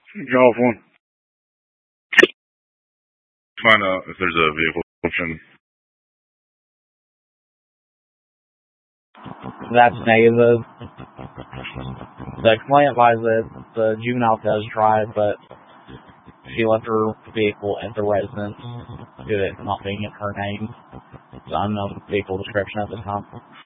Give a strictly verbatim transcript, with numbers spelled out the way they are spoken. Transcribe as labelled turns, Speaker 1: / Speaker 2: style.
Speaker 1: Golf one. Find out if there's a vehicle description.
Speaker 2: That's negative. The complaint advised that the juvenile does drive, but she left her vehicle at the residence due to it not being in her name. So unknown vehicle description at the time.